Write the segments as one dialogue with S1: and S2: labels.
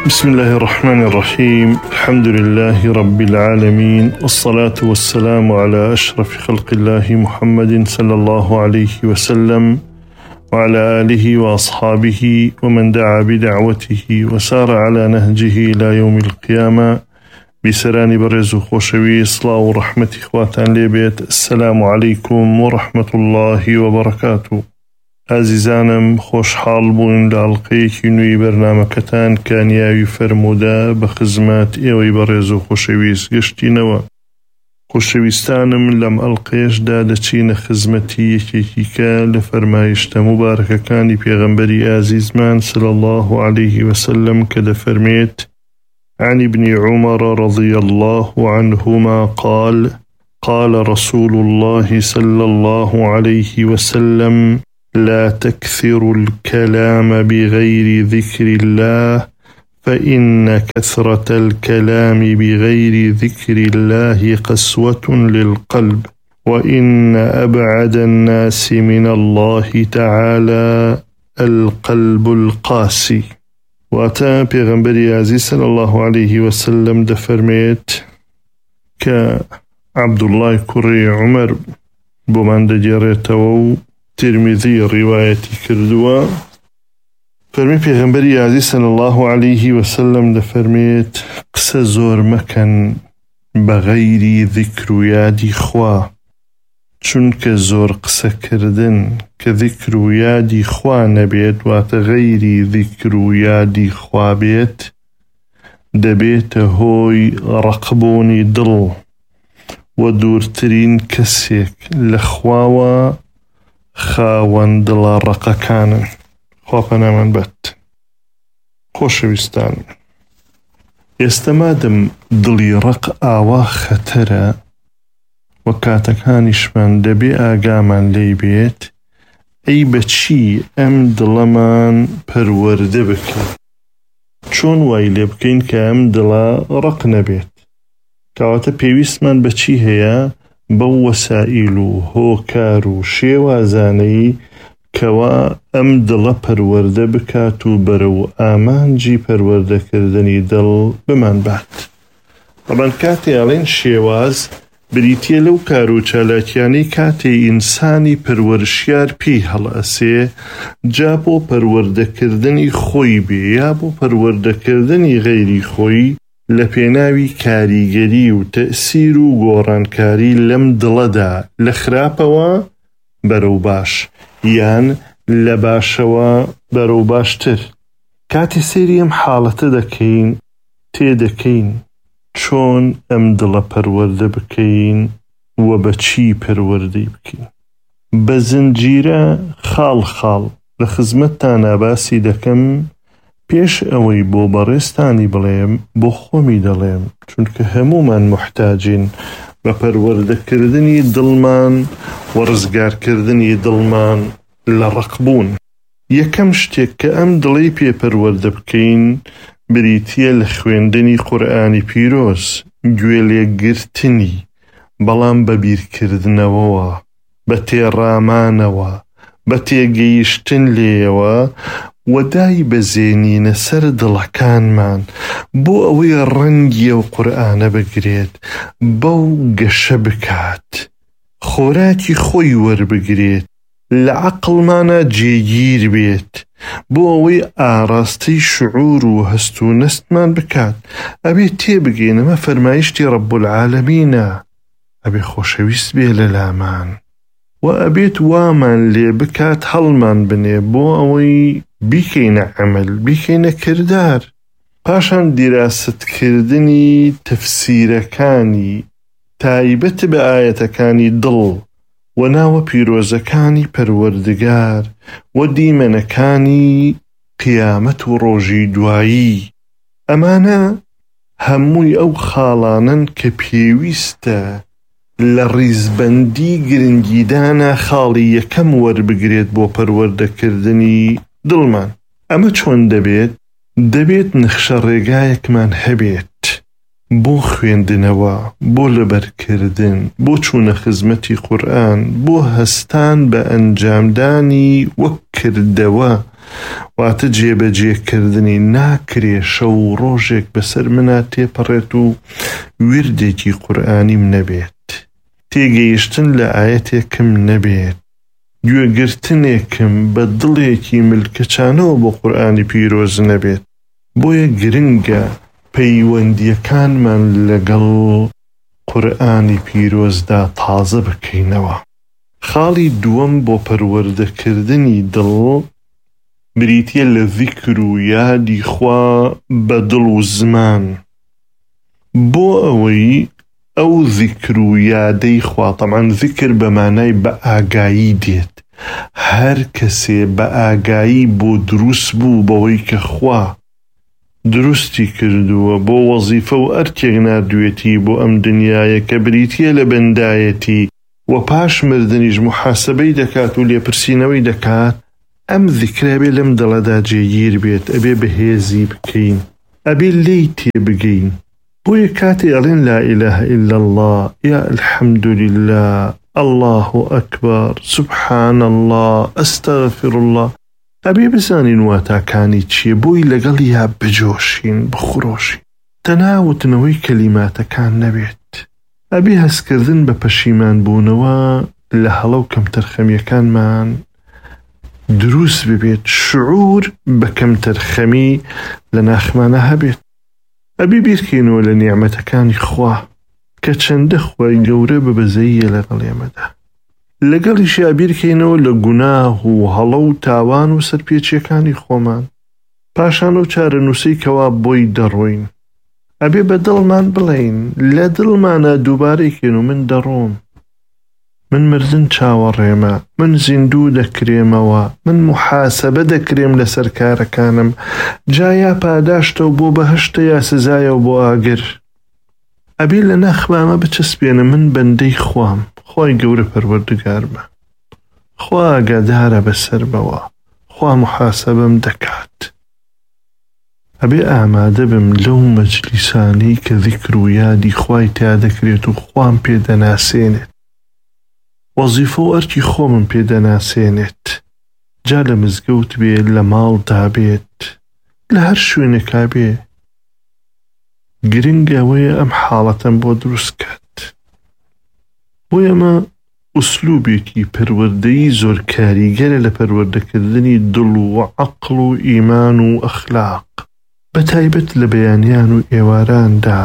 S1: بسم الله الرحمن الرحيم. الحمد لله رب العالمين، والصلاة والسلام على أشرف خلق الله محمد صلى الله عليه وسلم وعلى آله وأصحابه ومن دعا بدعوته وسار على نهجه إلى يوم القيامة. بسراني برزو خوشوي صلاة ورحمة إخواتان ليبيت. السلام عليكم ورحمة الله وبركاته. عزیزانم خۆشحاڵ بوون لە حەڵقەیەکی نوێی بەرنامەکەتان کانیاوی فەرموودا بە خزمەت ئێوەی بەڕێز و خۆشەویست گەشتینەوە. خۆشەویستانم لەم حەڵقەیەشدا دەچینە خزمەتی یەکێکی کە لە فەرمایشتە موبارەکەکانی پێغەمبەری ئازیزمان صلی الله عليه وسلم کە دەفەرمێت: عن ابن عمر رضي الله عنهما قال: قال رسول الله صلى الله عليه وسلم: لا تكثروا الكلام بغير ذكر الله، فإن كثرة الكلام بغير ذكر الله قسوة للقلب، وإن أبعد الناس من الله تعالى القلب القاسي. وأتى پیغمبر عزیز صلى الله عليه وسلم دفرميت كعبد الله كري عمر بومان دجيرتو ترمذي روايتي كردوا فرمي پیغمبری عزیز صلی الله عليه وسلم دفرميت: قسە زۆر مەکەن بەغەیری ذکر و یادی خوا، چونکە زۆر قسەکردن کە ذکر و یادی خوا نەبێت واتە غەیری ذکر و یادی خوا بێت دەبێتە هۆی ڕقبوونی دڵ و دوورترین کەسێک لە خواوە خاوەن دڵە ڕقەکانن. خوا پەنامان بەت. خۆشەویستان، ئێستا مادەم دڵی ڕق ئاوا خەتەرە و کاتەکانیشمان دەبێ ئاگامان لێی بێت ئەی بەچی ئەم دڵەمان پەروەردە بکەین، چۆن وای لێ بکەین کە ئەم دڵە ڕق نەبێت. کەواتە پێویستمان بەچی هەیە؟ بەو وەسائیل و هۆکار و شێوازانەی کەوا ئەم دڵە پەروەردە بکات و بەرەو ئامانجی پەروەردەکردنی دڵ بمان بات. ڕەبەن کاتێ ئەڵێن شێواز بریتیە لەو کار و چالاکیانەی کاتێ ئینسانی پەروەرشیار پێی هەڵئەسێ جا بۆ پەروەردەکردنی خۆی بێ یا بۆ پەروەردەکردنی غەیری خۆی لە پێناوی کاریگەری و تەئسیر و گۆڕانکاری لەم دڵەدا لە خراپەوە بەرەو باش یان لە باشەوە بەرەو باشتر. کاتی سێری ئەم حاڵەتە دەکەین تێدەکەین چۆن ئەم دڵە پەروەردە بکەین و بە چی پەروەردەی بکەین. بە زنجیرە خاڵ خاڵ لە خزمەتتانە باسی دەکەم پێش ئەوەی بۆ بەڕێستانی بڵێم بۆ خۆمی دەڵێم، چونکە هەمومان محتاجین بە پەروەردەکردنی دڵمان و ڕزگارکردنی دڵمان لە ڕقبوون. یەکەم شتێک کە ئەم دڵی پێپەروەردە بکەین بریتیە لە خوێندنی قورئانی پیرۆز، گوێ لێگرتنی بەڵام بە بیرکردنەوەوە، بە تێڕامانەوە، بە تێگەیشتن لێەوە وەدای بەزێنینە سەر دڵەکانمان بۆ ئەوەی ڕەنگی ئەو قورئانە بگرێت، بەو گەشە بکات، خۆراکی خۆی وەربگرێت، لە عەقڵمانە جێگیر بێت، بۆ ئەوەی ئاڕاستەی شعور و هەست و نەستمان بکات. ئەبێ تێبگەین ئەمە فەرمایشتی ڕەب العالەمینە، ئەبێ خۆشەویست بێ لە لامان و ئەبێت وامان لێ بکات هەڵمان بنێ بۆ ئەوەی بیکەینە عەمەل، بیکەینە کردار. پاشان دیراستکردنی تەفسیرەکانی تایبەت بە ئایەتەکانی دڵ و ناوە پیرۆزەکانی پەروەردگار و دیمەنەکانی قیامەت و ڕۆژی دوایی. ئەمانە هەمووی ئەو خاڵانن کە پێویستە لە ڕیزبەندی گرنگیدانە خاڵی یەکەم وەربگرێت بۆ پەروەردەکردنی دڵمان. ئەمە چۆن دەبێت؟ دەبێت نەخشە ڕێگایەکمان هەبێت بۆ خوێندنەوە، بۆ لەبەرکردن، بۆ چوونە خزمەتی قورئان، بۆ هەستان بە ئەنجامدانی وەک کردەوە واتە جێبەجێکردنی ناکرێ شەو ڕۆژێک بەسەر منە تێپەڕێت و وردێکی قورئانیم نەبێت، تێگەیشتن لە ئایەتێکم نەبێت، گوێگرتنێکم بە دڵێکی ملکەچانەوە بۆ قورئانی پیرۆز نەبێت. بۆیە گرنگە پەیوەندیەکانمان لەگەڵ قورئانی پیرۆزدا تازە بکەینەوە. خاڵی دووەم بۆ پەروەردەکردنی دڵ بریتیە لە ذیکر و یادی خوا بە دڵ و زمان، بۆ ئەوەی ئەو ذیکر و یادەی خوا، تەمەن ذیکر بە مانای بە ئاگایی دێت، هەر کەسێ بە ئاگایی بۆ دروست بوو بەوەی کە خوا دروستی کردووە بۆ وەزیفە و ئەرکێک نردوێتی بۆ ئەم دنیایە کە بریتیە لە بەندایەتی و پاش مردنیش محاسبەی دەکات و لێپرسینەوەی دەکات، ئەم ذیکرە بێ لەم دڵەدا جێگیر بێت، ئەبێ بەهێزی بکەین، ئەبێ لێی تێبگەین. بۆیە کاتێ ئەڵێن لا ئیلاهە ئیلا الله، یا الحەمدولله، الله ئەکبەر، سوبحان الله، ئەستەغفر الله، ئەبێ بزانین واتاکانی چییە، بۆی لەگەڵ یا بجۆشین، بخڕۆشین. تەناوتنەوەی کەلیماتەکان نەبێت، ئەبێ هەستکردن بە پەشیمان بوونەوە لە هەڵە و کەمتەرخەمیەکانمان دروست ببێت، شعور بە کەمتەرخەمی لە ناخمانە هەبێت. ئەبێ بیرکەینەوە لە نیعمەتەکانی خوا کە چەندە خوای گەورە بەبەزەییە لەگەڵ ئێمەدا، لەگەڵیشیا بیرکەینەوە لە گوناه و هەڵە و تاوان و سەرپێچیەکانی خۆمان، پاشان و چارەنووسەی کەوا بۆی دەڕۆین. ئەبێ بە دڵمان بڵێین، لە دڵمانە دووبارەیکەین و من دەڕۆم، من مردن چاوەڕێمە، من زیندوو دەکرێمەوە، من محاسبە دەکرێم لەسەر کارەکانم، جایا پاداشتە و بۆ بەهەشتە یا سزایە و بۆ ئاگر. ئەبێ لە ناخمامە بچەسپێنە من بەندەی خوام، خوای گەورە پەروەردگارمە، خوا ئاگادارە بەسەر بەوە، خوا محاسبەم دەکات. ئەبێ ئامادە بم لەو مەجلیسانەی کە ذیکر و یادی خوای تیا دەکرێت و خوام پێدەناسێنێت، وەزیفە و ئەرکی خۆمم پێدەناسێنێت، جا لە مزگەوت بێت، لە ماڵدا بێت، لە هەر شوێنێکا بێ. گرنگە ئەوەیە ئەم حاڵەتەم بۆ دروست کات. بۆ ئەمە ئوسلوبێکی پەروەردەیی زۆر کاریگەرە لە پەروەردەکردنی دڵ و عەقڵ و ئیمان و ئەخلاق، بەتایبەت لە بەیانیان و ئێواراندا،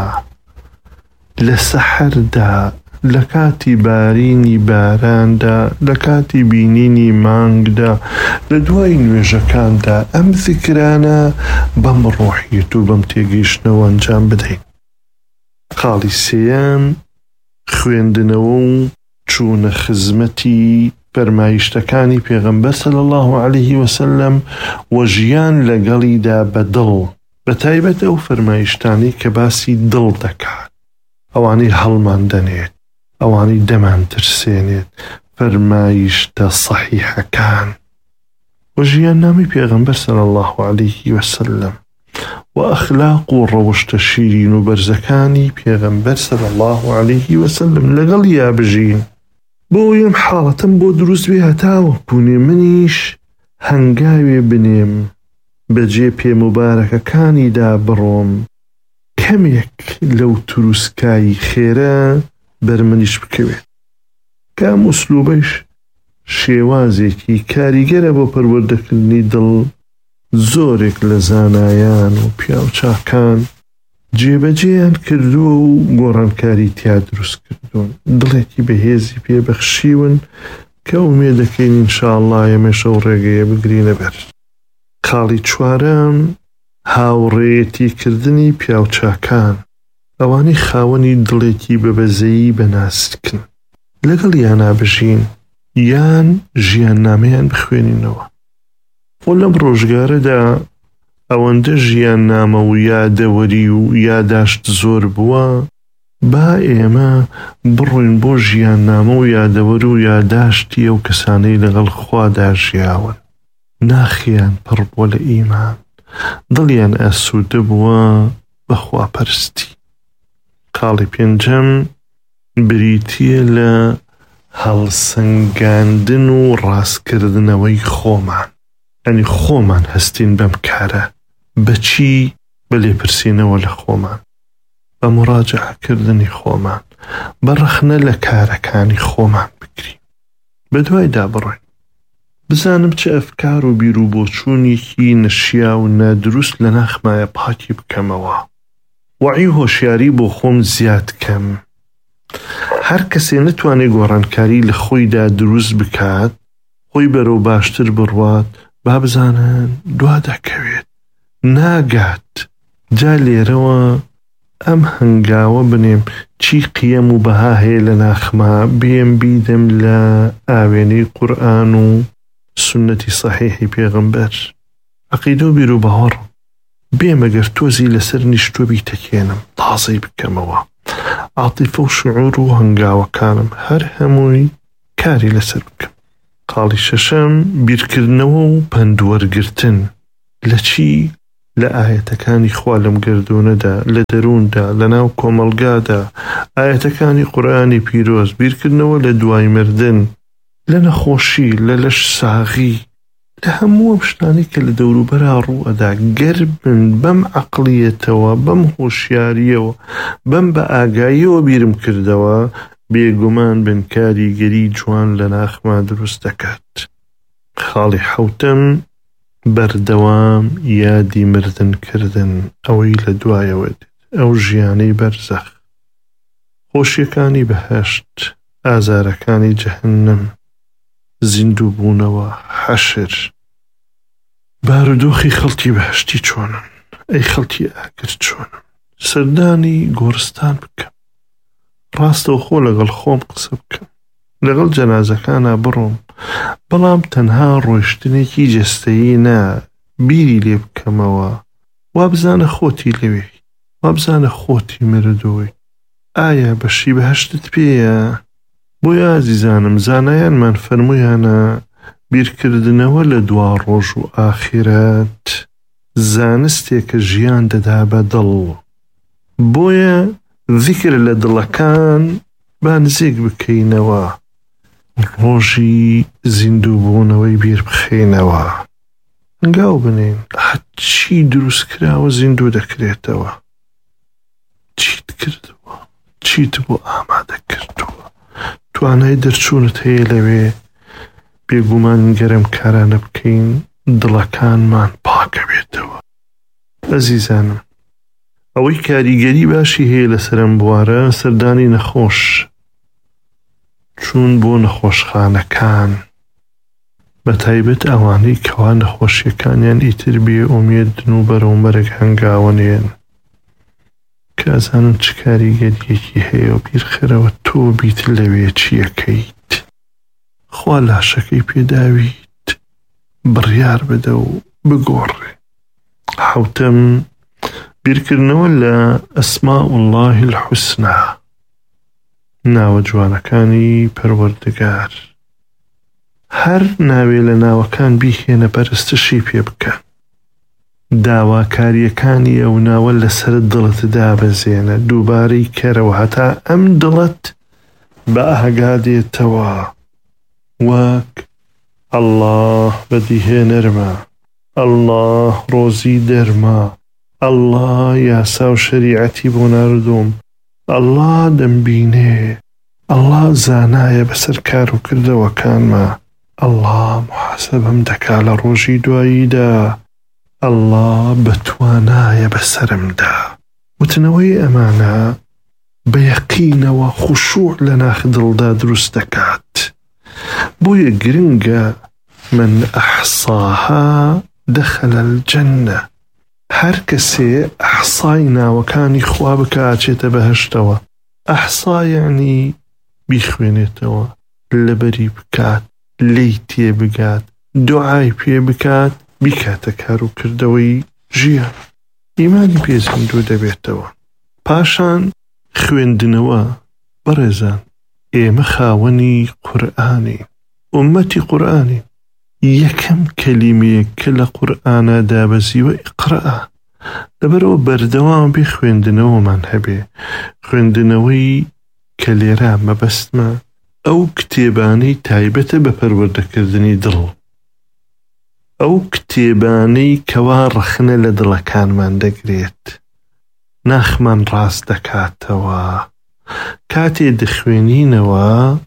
S1: لە سەحەردا، لە کاتی بارینی باراندا، لە کاتی بینینی مانگدا، لە دوای نوێژەکاندا ئەم ذیکرانە بەم ڕۆحیەت و بەم تێگەیشتنەوە ئەنجام بدەین. خاڵی سێیان خوێندنەوە و چوونە خزمەتی فەرمایشتەکانی پێغەمبەر صلی الله علیه وسلم و ژیان لەگەڵیدا بە دڵ، بەتایبەت ئەو فەرمایشتانی کە باسی دڵ دەکات، ئەوانەی هەڵمان دەنێت، ئەوانەی دەمان ترسێنێت، فەرمایشتە سەحیحەکان و ژیان نامی پێغەمبەر صلی الله علیه وسلم و ئەخلاق و ڕەوشتە شیرین و بەرزەکانی پێغەمبەر صلی الله علیه وسلم لەگەڵ یا بژین. بۆیم حاڵەتم بۆ دروست بێ هەتاوە کوونێ منیش هەنگاوێ بنێم بەجێ پێموبارەکەکانیدا بڕۆم، کەمێک لەو تروسکایی خێرە بەرمنیش بکەوێت. کام ئوسلوبەش شێوازێکی کاریگەرە بۆ پەروەردەکردنی دڵ، زۆرێک لە زانایان و پیاوچاکان جێبەجێیان کردووە و گۆڕانکاری تیا دروست کردوون، دڵێکی بەهێزی پێبەخشیون کە ئومێد دەکەین ئینشاءالله ئێمەش ئەو ڕێگەیە بگرینە بەر. خاڵی چوارەم هاوڕێیەتیکردنی پیاوچاکان، ئەوانەی خاوەنی دڵێکی بەبەزەیی بەناسکن، لەگەڵ یانا بژین یان ژیاننامەیان بخوێنینەوە. و لەم ڕۆژگارەدا ئەوەندە ژیاننامە و یادەوەری و یاداشت زۆر بووە، با ئێمە بڕۆین بۆ ژیاننامە و یادەوەر و یاداشتی ئەو کەسانەی لەگەڵ خوادا ژیاون، ناخیان پڕ بووە لە ئیمان، دڵیان ئاسوودە بووە بە خواپەرستی. خاڵی پێنجەم بریتیە لە هەڵسەنگاندن و ڕاستکردنەوەی خۆمان. ئەنی خۆمان هەستین بەم کارە بەچی بە لێپرسینەوە لە خۆمان بە مراجعەکردنی خۆمان بە ڕەخنە لە کارەکانی خۆمان بکرین بە دوایدا بڕۆین بزانم چه ئەفکار و بیر و بۆچوونێکی نەشیا و نادروست لە ناخمایە پاکی بکەمەوە وعی هۆشیاری بۆ خۆم زیاد کەم هەر کەسێ نەتوانێ گۆڕانکاری لە خۆیدا دروست بکات خۆی بەرەو باشتر بڕوات با بزانن دوا دەکەوێت ناگات جا لێرەوە ئەم هەنگاوە بنێم چی قیەم و بەها هەیە لە ناخما بێم بیدەم لە ئاوێنەی قورئان و سنەتی سەحیحی پێغەمبەر عەقیدە و بیر و باوەڕم بێم ئەگەر تۆزی لەسەر نیشتۆ بیتەکێنم تازەی بکەمەوە عاتیفە و شعور و هەنگاوەکانم هەر هەمووی کاری لەسەر بکەم قاڵی شەشەم بیرکردنەوە و پەندوەرگرتن لە چی؟ لە ئاەتەکانی خوا لەم گردونەدا لە دەرووندا لە ناو کۆمەڵگادا ئاەتەکانی قورئانی پیرۆز بیرکردنەوە لە دوای مردن لە نەخۆشی لە لەش ساغی لە هەموو شتانی کە لە دەوروبەرا ڕوئەدا گەر بن بەم عەقڵیەتەوە بەم هۆشیاریەوە بەم بە ئاگاییەوە بیرم کردەوە بێگومان بن کاریگەری جوان لە ناخما دروست دەکات خاڵی حەوتەم بەردەوام یادی مردن کردن ئەوەی لە دوایەوە دێت ئەو ژیانەی بەرزەخ خۆشیەکانی بەهەشت ئازارەکانی جەهەنەم زیندوو بوونەوە حەشر بارودۆخی خەڵکی بەهەشتی چۆنن ئەی خەڵکی ئاگر چۆنن سەردانی گۆرستان بکەم ڕاستەوخۆ لەگەڵ خۆم قسە بکەم لەگەڵ جەنازەکانە بڕۆم بەڵام تەنها ڕۆیشتنێکی جەستەیی نا بیری لێ بکەمەوە وا بزانە خۆتی لەوێ وا بزانە خۆتی مردووی ئایا بەشی بەهەشتت پێیە بۆیە ئازیزانم زانایانمان فەرموویانە بیرکردنەوە لە دوا ڕۆژ و ئاخرەت زانستێکە ژیان دەدا بە دڵ بۆیە ذیکر لە دڵەکان با نزیک بکەینەوە ڕۆژی زیندوو بوونەوەی بیر بخەینەوە هەنگاو بنین هەچی دروست کراوە زیندوو دەکرێتەوە چیت کردووە چیت بۆ ئامادە کردووە توانای دەرچوونت هەیە لەوێ بێگومان گەرم کارانە بکەین دڵەکانمان پاکە بێتەوە ئەزیزانم ئەوەی کاریگەری باشی هەیە لەسەرم بوارە سەردانی نەخۆش چوون بۆ نەخۆشخانەکان بە تایبەت ئەوانەی کەوا نەخۆشیەکانیان ئیتر بێ ئومێدن و بەرەومبەرێک هەنگاوەنێن کە ئەزانن چ کاریگەریەکی هەیە و بیرخەرەوە تۆ بیت لەوێ چیەکەیت خوا لاشەکەی پێداویت بڕیار بدە و بگۆڕێ حەوتەم بیرکردنەوە لە ئەسماء الله الحوسنا ناوە جوانەکانی پەروەردگار هەر ناوێ لە ناوەکان بیهێنە پەرستشی پێ بکە داواکاریەکانی ئەو ناوە لەسەر دڵتدا بەزێنە دووبارەی کەرەوە هەتا ئەم دڵت بە ئاگادێتەوە وەک ئەڵڵاه بەدیهێنەرمە ئەڵڵاه ڕۆزی دەرمە ئەڵڵاه یاسا و شەریعەتی بۆ ناردووم ئەڵڵاه دەمبینێ ئەڵڵاه زانایە بەسەر کار و کردەوەکانمە ئەڵڵاه محاسەبەم دەکا لە ڕۆژی دواییدا ئەڵڵاه بەتوانایە بەسەرمدا وتنەوەی ئەمانە بە یەقینەوە خوشوع لە ناخ دڵدا دروست دەکات بۆیە گرنگە من ئەحساها دەخەلە الجەنە هەر کەسێ ئەحسای ناوەکانی خوا بکاتێتە بەهەشتەوە ئەحسا یعنی بیخوێنێتەوە لەبەری بکات لی تێبگات دوعای پێ بکات بیکاتە کار و کردەوەی ژیان ئیمانی پێ زیندوو دەبێتەوە پاشان خوێندنەوە بەڕێزان ئێمە خاوەنی قورئانین ئومەتی قورئانین یەکەم کەلیمەیەک کە لە قورئانە دابەزیوە ئیقرەئە لەبەرەوە بەردەوام بێ خوێندنەوەمان هەبێ خوێندنەوەی کە لێرە مەبەستمە ئەو کتێبانەی تایبەتە بە پەروەردەکردنی دڵ ئەو کتێبانەی کەوا ڕەخنە لە دڵەکانمان دەگرێت، ناخمان ڕاست دەکاتەوە. کاتێ دەخوێنینەوە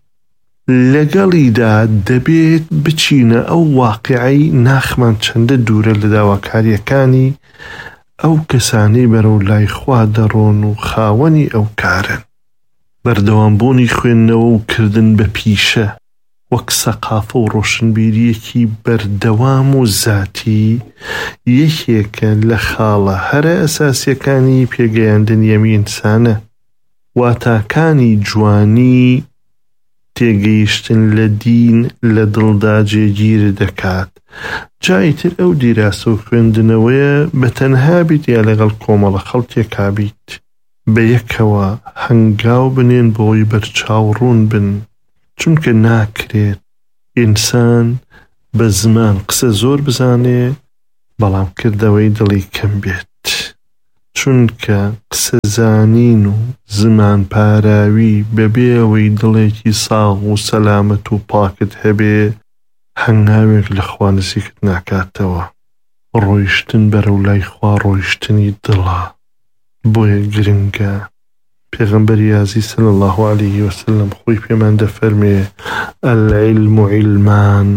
S1: لەگەڵیدا دەبێت بچینە ئەو واقعەی ناخمان چەندە دوورە لە داواکاریەکانی ئەو کەسانەی بەرەو لای خوا دەڕۆن و خاوەنی ئەو کارن. بەردەوامبوونی خوێندنەوە و کردن بە پیشە وەک سەقافە و ڕۆشنبیریەکی بەردەوام و زاتی یەکێکە لە خاڵە هەرە ئەساسیەکانی پێگەیاندنی ئەمی ئینسانە. واتاکانی جوانی تێگەیشتن لە دین لە دڵدا جێگیر دەکات. جایتر ئەو دیراسە و خوێندنەوەیە بە تەنها بیت یا لەگەڵ کۆمەڵە خەڵکێکا بیت، بە یەکەوە هەنگاو بنێن بۆی بەرچاوڕوون بن، چونکە ناکرێت ئینسان بە زمان قسە زۆر بزانێ بەڵام کردەوەی دڵی کەم بێت، چونکە قسە زانین و زمان پاراوی بەبێ ئەوەی دڵێکی ساغ و سەلامەت و پاکت هەبێ هەنگاوێک لە خوا نزیکت ناکاتەوە. ڕۆیشتن بەرەو لای خوا ڕۆیشتنی دڵە، بۆیە گرنگە. پێغەمبەری عەزیز صلی الله عليه وسلم خۆی پێمان دەفەرمێ العلم علمان،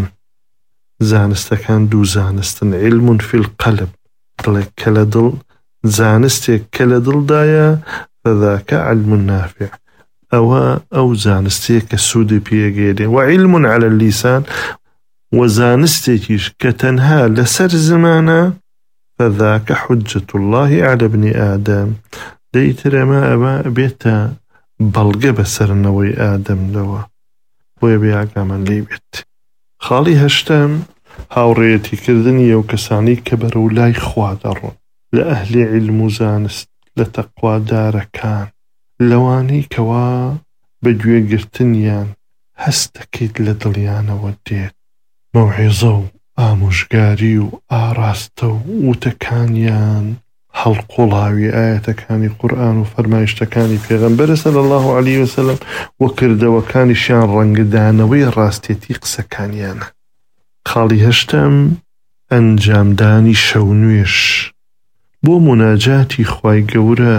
S1: زانستەکان دوو زانستن، علم فی القلب، دڵێک کە لە دڵ، زانستێک کە لە دڵدایە فذاک علم نافع، ئەوە ئەو زانستەیە کە سوودی پێگەێنێ. وعلم على اللسان، و زانستێکیش کە تەنها لەسەر زمانە فذاک حجة الله على ابن آدم، دەیتر ئەمە بێتە بەڵگە بەسەرنەوەی ئادەمەوە، بۆیە بێ ئاگامان لێ بێت. خاڵی هەشتم هاوڕێیەتیکردنی ئەو کەسانی کە بەرەو لای خوا دەڕۆن، لە ئەهلی علم و زانست، لە تەقوادارەکان، لەوانەی کەوا بە گوێگرتنیان هەست دەکەیت لە دڵیانەوە دێت، مەوعیزە و ئامۆژگاری و ئاراستە و وتەکانیان هەڵقوڵاوی ئاەتەکانی قورئان و فەرمایشتەکانی پێغەمبەر صلی الله عليه وسلم و کردەوەکانیشیان ڕەنگدانەوەی ڕاستێتی قسەکانیانە. خاڵی هەشتم ئەنجامدانی شەونوێش بۆ مناجاتی خوای گەورە،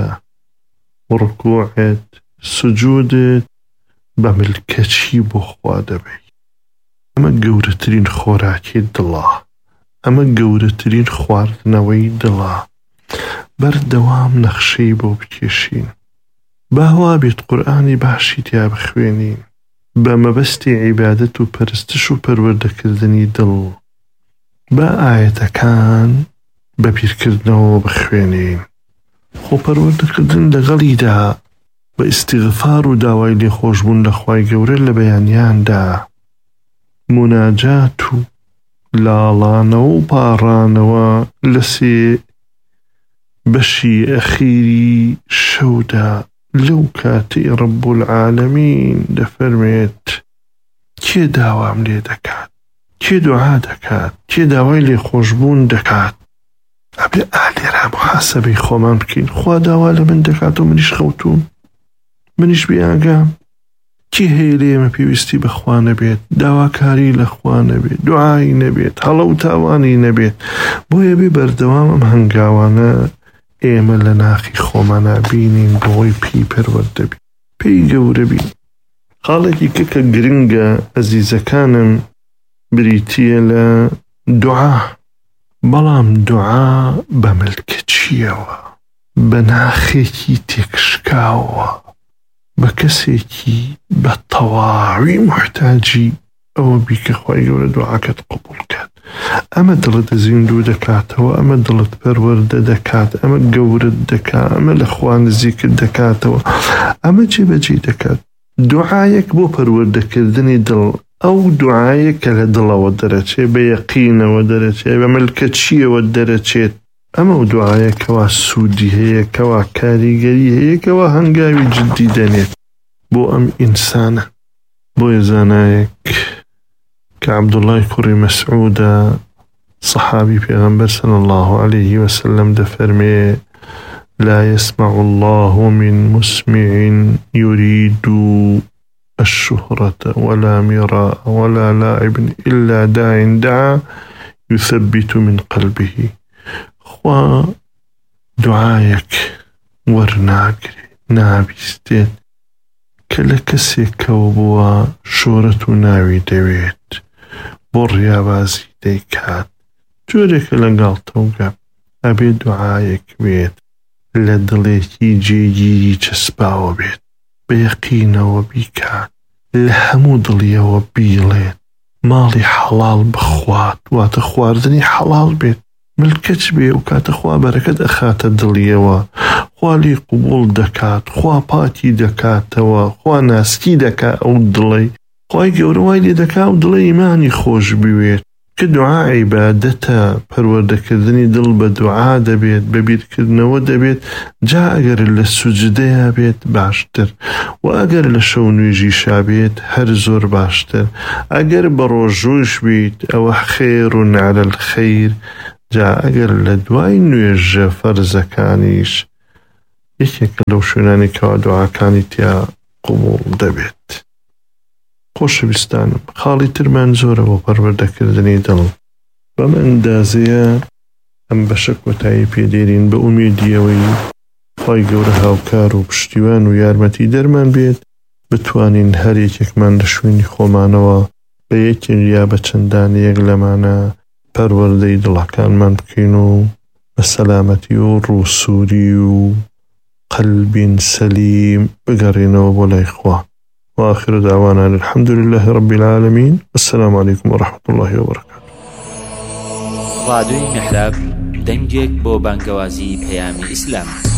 S1: ڕکوعت سجودت بە ملکەچی بۆ خوا دەبێت. ئەمە گەورەترین خۆراکی دڵە، ئەمە گەورەترین خواردنەوەی دڵە. بەردەوام نەخشەی بۆ بکێشین، باوا بێت قورئانی باشی تیا بخوێنین بە مەبەستی عیبادەت و پەرستش و پەروەردەکردنی دڵ، با ئاەتەکان بە بیرکردنەوە بخوێنین. خۆ پەروەردەکردن لەگەڵیدا بە ئیستیغفار و داوای لێخۆشبوون لە خوای گەورە لە بەیانیاندا، مناجات و لاڵانەوە و پاڕانەوە لە سێ بەشی ئەخیری شەودا لەو کاتی ڕەب العالەمین دەفەرمێت کێ داوام لێ دەکات، کێ دوعا دەکات، کێ داوای لێخۆشبوون دەکات. ئەبێ ئالێرا محاسەبەی خۆمان بکەین، خوا داوا لە من دەکات و منیش خەوتوم، منیش بێئاگام. کی هەیە لە ئێمە پێویستی بە خوا نەبێت، داواکاری لە خوا نەبێت، دوعای نەبێت، هەڵە و تاوانی نەبێت. بۆیە بێ بەردەوام ئەم هەنگاوانە ئێمە لە ناخی خۆمانە بینین بۆی پێی پەروەردە بین، پێی گەورە بین. خاڵێکی کە گرنگە ئەزیزەکانم بریتیە لە دوعا، بەڵام دوعا بە ملکەچیەوە، بە ناخێکی تێکشکاوە، بە کەسێکی بە تەواوی محتاجی ئەوە بیکە خوای گەورە دوعاکەت قبوڵ کات. ئەمە دڵت زیندوو دەکاتەوە، ئەمە دڵت پەروەردە دەکات، ئەمە گەورت دەکات، ئەمە لە خوا نزیکت دەکاتەوە، ئەمە جێبەجێ دەکات. دوعایەک بۆ پەروەردەکردنی دڵ، ئەو دوعایە کە لە دڵەوە دەرەچێت، بە یەقینەوە دەرەچێت، بە ملکەچیەوە دەرەچێت، ئەمە دوعایە کەوا سوودی هەیە، کەوا کاریگەری هەیە، کەوا هەنگاوی جددی دەنێت بۆ ئەم ئینسانە. بۆیە زانایەک کە عەبدوڵای کوڕی مەسعودە صحابی پێغەمبەر صلی الله عليه وسلم دەفەرمێ لا يسمع الله من مسمع يريد الشهرة ولا مراء ولا لاعب إلا داع دعا يثبت من قلبه. خوا دعايك ورناقري نابستين كلا كسيكەوە بووە شۆرەت و ناوی دەوێت بۆ ڕیابازی دەیکات جۆرێکە لەگەڵتەوە ئەبێ دوعایەک بێت لە دڵێکی جێگیری چەسپاوە بێت بە یەقینەوە بیکات لە هەموو دڵیەوە بیڵێت ماڵی حەڵاڵ بخوات واتە خواردنی حەڵاڵ بێت ملکەچ بێ و کاتە خوا بەرەکەت ئەخاتە دڵیەوە خوا لی قبوڵ دەکات خوا پاکی دەکاتەوە خوا ناسکی دەکات ئەو دڵی خوای گەورە وای لێ دەکات و دڵی ئیمانی خۆش بوێت کە دوعا عیبادەتە پەروەردەکردنی دڵ بە دوعا دەبێت بە بیرکردنەوە دەبێت جا ئەگەر لە سوجدەیە بێت باشتر و ئەگەر لە شەو نوێژیشا بێت هەر زۆر باشتر ئەگەر بە ڕۆژوش بیت ئەوە خێرون عەلە الخەیر جا ئەگەر لە دوای نوێژە فەرزەکانیش یەکێکە لەو شوێنانی کەوا دوعاکانی تیا قبوڵ دەبێت. خۆشەویستانم خاڵی ترمان زۆرە بۆ پەروەردەکردنی دڵ بەم ئەندازەیە ئەم بەشە کۆتایی پێدێرین بە ئومێدیەوەی خوای گەورە هاوکار و پشتیوان و یارمەتی دەرمان بێت بتوانین هەر یەکێکمان لە شوێنی خۆمانەوە بە یەکێک یا بە چەندان یەک لەمانە پەروەردەی دڵەکانمان بکەین و بە سەلامەتی و ڕووسووری و قەلبین سەلیم بگەڕێنەوە بۆ لای خوا. وآخر دعوانا الحمد لله رب العالمين والسلام عليكم ورحمة الله وبركاته.
S2: راديو محراب دنجك بو بانكوازي بيامي إسلام